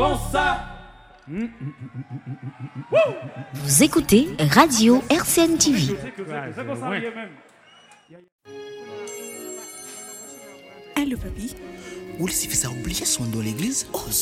Vous écoutez Radio RCN TV. Allô, papy? Où le ça a oublié son dos à l'église? Oh,